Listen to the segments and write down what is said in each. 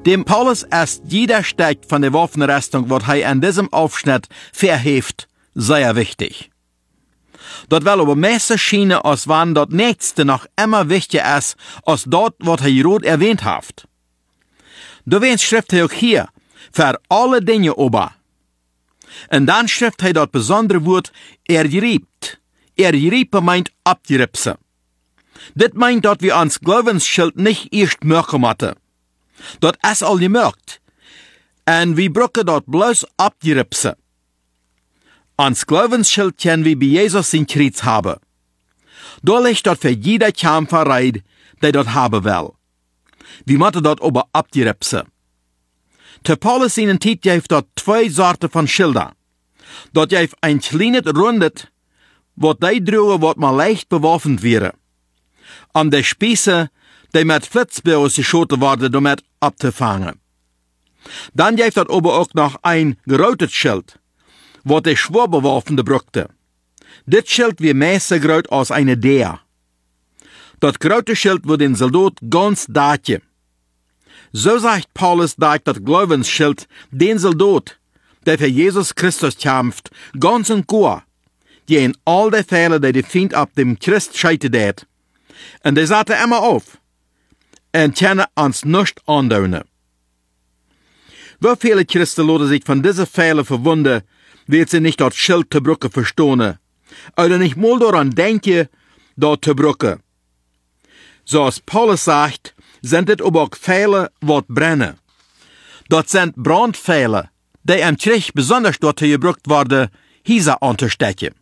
Dem Paulus erst jeder steckt von der Waffenrüstung, was er in diesem Aufschnitt verheeft, sehr wichtig. Dort will aber meiste schiene, als wann dort nächste noch immer wichtiger ist, als dort, was er rot erwähnt hat. Du wennst schrift er auch hier, für alle Dinge ober. Und dann schrift er dort besondere Wort, geriebt. Geriepen meint abgeripse. Dit meint dort wir ans Glaubensschild nicht erst mörken matte. Dort ist all gemerkt. Und wir brücken dort bloß abgeripse. Ans Glaubensschild können wir bei Jesus sein Kreuz haben. Da liegt dort für jeder Kämpfer bereit, der dort haben will. Wir müssen dort aber abgeripse. Te Paulus in Zeit gibt dort zwei Sorten von Schilder. Dort gibt ein kleines Rundet, wo die drohen, wat mal leicht bewaffnet wäre. An der Spieße, die mit Flitzbüros geschoten worden, damit abzufangen. Dann gibt dort aber auch noch ein geroutes Schild, wo der Schwurbewaffnete brückte. Dit Schild wie meiste groß als eine Dea. Dat grote Schild wird den Soldat ganz daatje. So sagt Paulus, dass das Glaubensschild den Soldat, der für Jesus Christus kämpft, ganz und gar, die in all den Fällen, die Feind ab dem Christ scheitert, und der sagte immer auf, und können uns nicht andauern. Wo viele Christen lassen sich von diesen Fällen verwunden, wird sie nicht das Schild zu brücken verstohnen, oder nicht mal daran denken, dort zu brücken. So als Paulus sagt, sind es aber auch Pfeile, die brennen. Dort sind Brandpfeile, die im Krieg besonders dort gebraucht worden, Hisa anzustecken.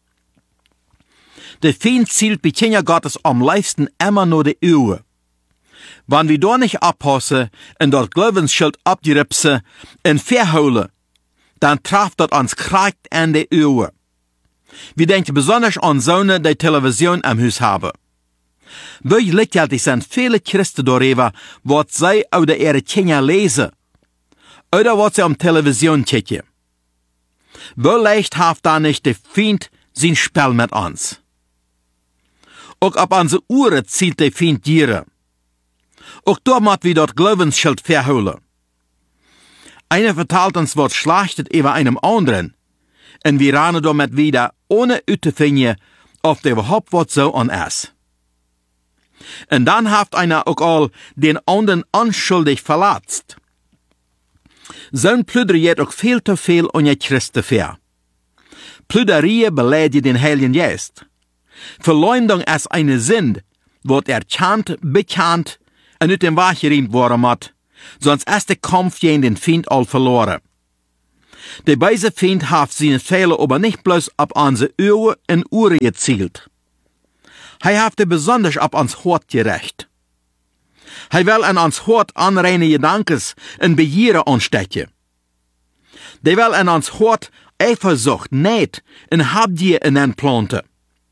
Der Feind zielt bei Kinder Gottes am liebsten immer nur die Uhr. Wenn wir da nicht abpassen und dort Glaubensschild abgeripsen und verholen, dann trifft dort uns kragt an die Uhr. Wir denken besonders an Söhne, die Television am Haus haben. Wie lächerlich sind viele Christen darüber, was sie oder ihre Kinder lesen, oder was sie am Television kicken. Wie leicht hat da nicht der Feind sein Spiel mit uns? Auch ab unsere Uhren zielt der Feind Tiere. Auch da muss wir dort Glaubensschild verholen. Einer vertelt uns, was schlachtet über einem anderen, und wir rennen damit wieder, ohne zu finden, ob der überhaupt was so an ist. Und dann hat einer auch all den anderen unschuldig verletzt. Zo'n plüderiert auch viel zu viel an je Christen ver. Plüderie beleidigt den Heiligen Geist. Verleumdung ist eine Sünde, wird erkannt, bekannt und nicht dem Weg geriemt worden muss, sonst ist der Kampf gegen den Feind all verloren. Der böse Feind hat seine Fehler aber nicht bloß auf unsere Ohren und Ohren gezielt. Er hat besonders auf uns Hort gerecht. Er will an uns Hort anreine Gedankens und Begierde anstecken. Der will an uns Hort Eifersucht, Neid und Habgier planten.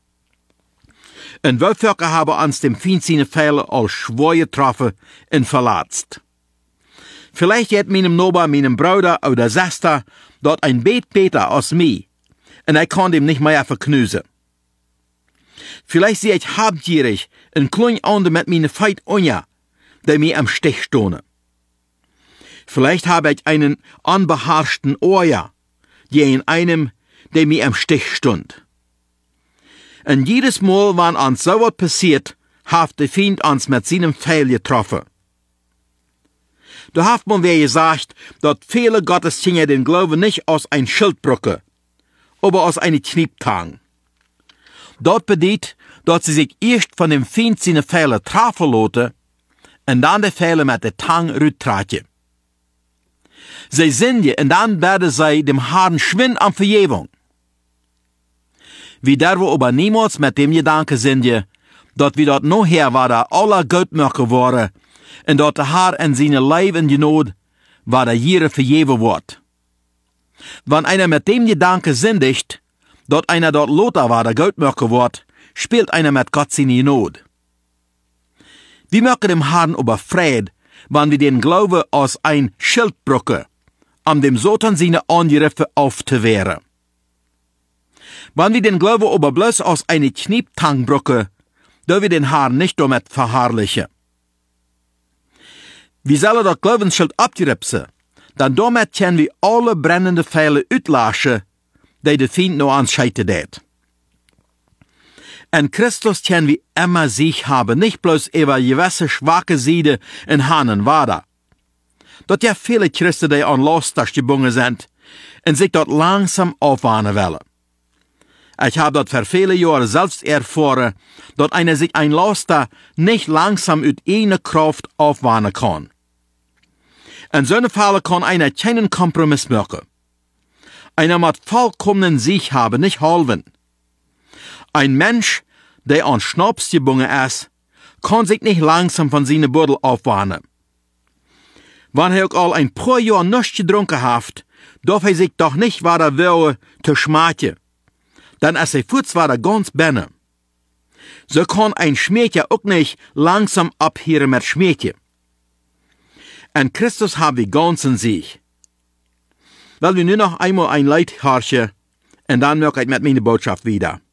Und Wölfvölker haben uns dem Feind seine Fehler als schwer getroffen und verletzt. Vielleicht hat meinem Nachbar, meinem Bruder oder Schwester dort ein Bet beter als mir, und kann dem nicht mehr verknüsen. Vielleicht sehe ich habgierig und klein andere mit meine Feit Onja, die mir am Stich stohne. Vielleicht habe ich einen unbeherrschten Oja, die in einem, der mir am Stich stund. Und jedes Mal, wenn uns so was passiert, hat der Feind uns mit seinem Pfeil getroffen. Da hat man wer gesagt, dass viele Gotteskinder den Glauben nicht aus ein Schild brücken, aber aus eine Knieptang. Dort bedeutet, dass sie sich erst von dem Feind seine Pfeile treffen lassen und dann die Pfeile mit der Tang rüttragen. Sie sind und dann werden sie dem Herrn schwind an Vergebung. Wir dürfen aber niemals mit dem Gedanken sind, dass wir dort nachher war aller Gottmörker waren und dort der Herr in seine Leben Genot war der Jere vergeben wird. Wenn einer mit dem Gedanken sündigt, dort einer dort Lothar war der Gottmörker wird, spielt einer mit Gott seine Not. Wir möchten dem Herrn aber Fried, wenn wir den Glauben aus ein Schild brücken, um dem Satan seine Angriffe aufzuwehren. Wenn wir den Glauben aber bloß aus eine Knieptang brücken, da wir den Herrn nicht damit verherrlichen. wie sollen dat Glaubensschild abgeripsen, dann damit können wir alle brennende Pfeile uitlaschen, die de Feind noch ans Scheite deed. En Christus können wir immer sich haben, nicht bloß über gewisse schwache Seite in Hanen wader. Dort ja viele Christen, die an Losters gebunden sind, und sich dort langsam aufwarnen wollen. Ich habe dort für viele Jahre selbst erfahren, dass einer sich ein Laster nicht langsam uit eine Kraft aufwarnen kann. In so einem Fall kann einer keinen Kompromiss machen. Einer muss vollkommenen Sieg haben, nicht halben. Ein Mensch, der an Schnaps gebunden ist, kann sich nicht langsam von seinem Beutel aufwarnen. Wenn er auch all ein paar Jahre nichts getrunken hat, darf er sich doch nicht weiter will zu schmachen. Dann ist er furzwader ganz benne. So kann ein Schmädchen auch nicht langsam abhören mit Schmädchen. En Christus haben wir ganzen Sieg. Weil wir nur noch einmal ein Lied horchen, und dann möchte ich mit meiner Botschaft wieder.